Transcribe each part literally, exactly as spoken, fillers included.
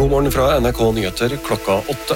God morgen fra N R K Nyheter klokka åtte.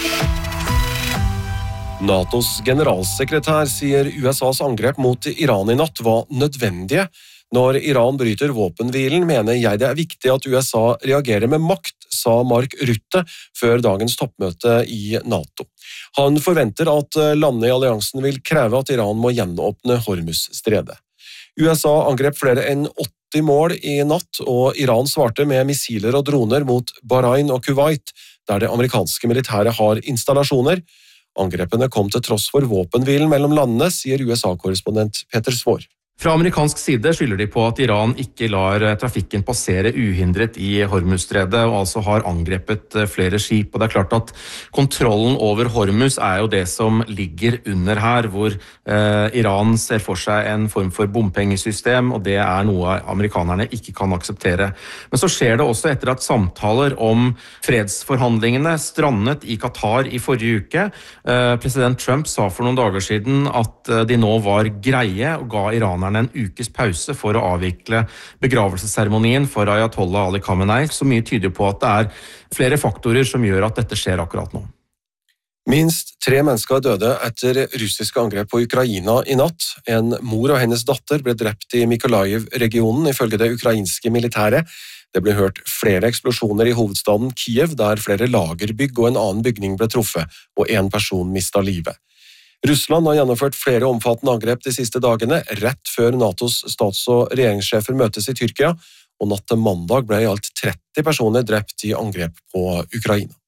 NATOs generalsekretær sier U S A's angrep mot Iran i natt var nødvendige. Når Iran bryter våpenhvilen, mener jeg det er viktig at U S A reagerer med makt, sa Mark Rutte før dagens toppmøte i NATO. Han forventer at landene i alliansen vil kreve at Iran må gjenåpne Hormuz-stredet. U S A angrep flere enn åtti mål i natt, og Iran svarte med missiler og droner mot Bahrain og Kuwait, der det amerikanske militæret har installasjoner. Angrepene kom til tross for våpenhvilen mellom landene, sier U S A-korrespondent Peter Svår. Fra amerikansk side skylder de på at Iran ikke lar trafikken passere uhindret i Hormuz-stredet, og altså har angrepet flere skip. Og det er klart at kontrollen over Hormuz er jo det som ligger under her, hvor eh, Iran ser for seg en form for bompengesystem, og det er noe amerikanerne ikke kan akseptere. Men så skjer det også etter at samtaler om fredsforhandlingene strandet i Qatar i forrige uke. Eh, president Trump sa for noen dager siden at de nå var greie og ga iranerne en ukes pause for å avvikle begravelsesseremonien for Ayatollah Ali Khamenei, så mye tyder på at det er flere faktorer som gjør at dette skjer akkurat nå. Minst tre mennesker døde etter russiske angrep på Ukraina i natt. En mor og hennes datter ble drept i Mykolaiv-regionen, ifølge det ukrainske militæret. Det ble hørt flere eksplosjoner i hovedstaden Kiev, der flere lagerbygg og en annen bygning ble truffet, og en person mistet livet. Russland har gjennomført flere omfattende angrep de siste dagene, rett før NATOs stats- og regjeringssjefer møtes i Tyrkia, og natt til mandag ble i alt tretti personer drept i angrep på Ukraina.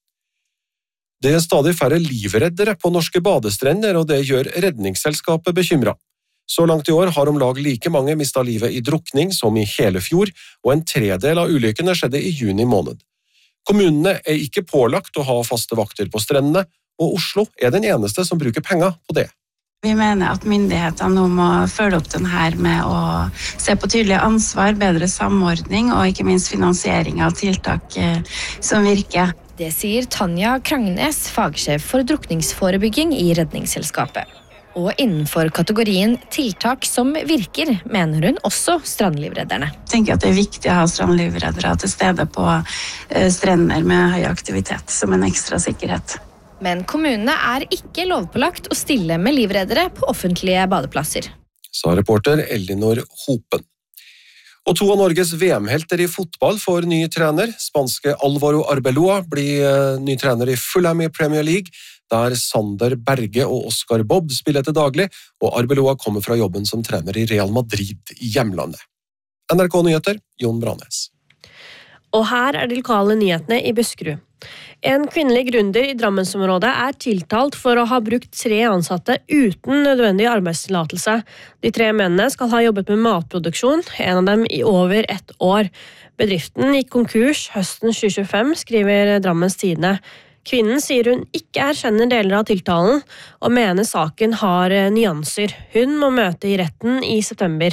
Det er stadig færre livreddere på norske badestrender, og det gjør Redningsselskapet bekymret. Så langt i år har om lag like mange mistet livet i drukning som i hele fjor, og en tredel av ulykkene skjedde i juni måned. Kommunene er ikke pålagt å ha faste vakter på strendene, og Oslo er den eneste som bruker penger på det. Vi mener at myndighetene nå må følge opp den her med å se på tydelig ansvar, bedre samordning og ikke minst finansiering av tiltak som virker. Det sier Tanja Krangnes, fagsjef for drukningsforebygging i Redningsselskapet. Og innenfor kategorien tiltak som virker, mener hun også strandlivredderne. Jeg tenker at det er viktig å ha strandlivreddere til stede på strender med høy aktivitet som en ekstra sikkerhet. Men kommunene er ikke lovpålagt å stille med livreddere på offentlige badeplasser. Sa reporter Elinor Hopen. Og to av Norges V M-helter i fotball får ny trener. Spanske Alvaro Arbeloa blir ny trener i Fulham i Premier League, der Sander Berge og Oscar Bobb spiller til daglig, og Arbeloa kommer fra jobben som trener i Real Madrid i hjemlandet. N R K Nyheter, Jon Branes. Og her er de lokale nyhetene i Buskerud. En kvinnelig gründer i Drammensområdet er tiltalt for å ha brukt tre ansatte uten nødvendig arbeidstillatelse. De tre mennene skal ha jobbet med matproduksjon, en av dem i over ett år. Bedriften gikk konkurs høsten tjue tjuefem, skriver Drammens Tidende. Kvinnen sier hun ikke erkjenner deler av tiltalen, og mener saken har nyanser. Hun må møte i retten i september.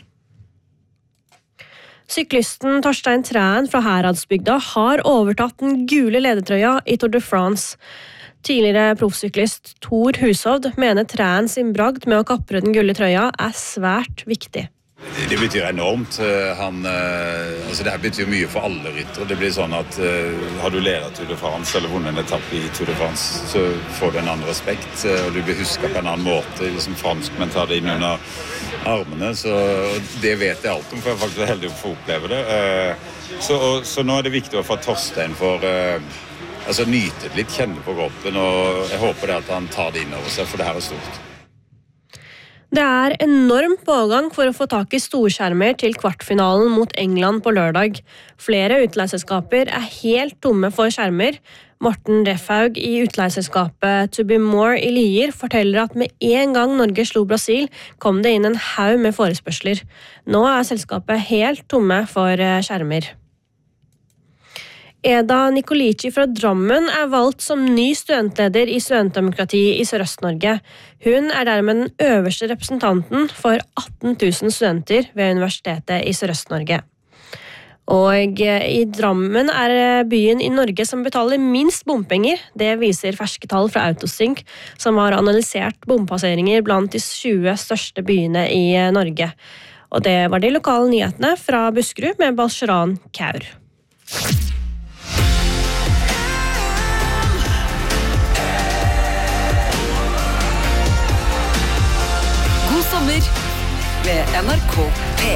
Syklisten Torstein Træen fra Heradsbygda har overtatt den gule ledertrøya i Tour de France. Tidligere proffsyklist Thor Hushovd mener Træen sin bragd med å kapre den gule trøya er svært viktig. Det betyr enormt. Han, altså det her betyr mye for alle ryttere. Det blir sånn at har du ledet Tour de France eller vunnet en etappe i Tour de France, så får du en annen respekt, og du blir husket på en annen måte. Liksom franskmenn tar det inn under armene, så det vet jeg alt om, for jeg er faktisk heldig å få oppleve det. Så, og, så nå er det viktig å få Torstein for altså, nyte det litt, kjenne på kroppen, og jeg håper det at han tar det inn over seg, for det her er stort. Det er enorm pågang for å få tak i storskjermer til kvartfinalen mot England på lørdag. Flere utleieselskaper er helt tomme for skjermer. Morten Refhaug i utleieselskapet To Be More i Lier forteller at med en gang Norge slo Brasil, kom det inn en haug med forespørsler. Nå er selskapet helt tomme for skjermer. Eda Nikolici fra Drammen er valgt som ny studentleder i Studentdemokrati i Sørøst-Norge. Hun er dermed den øverste representanten for atten tusen studenter ved Universitetet i Sørøst-Norge. Og i Drammen er byen i Norge som betaler minst bompenger. Det viser ferske tall fra Autosync, som har analysert bompasseringer blant de tjue største byene i Norge. Og det var de lokale nyhetene fra Buskerud med Balsharan Kaur. God sommer med N R K P.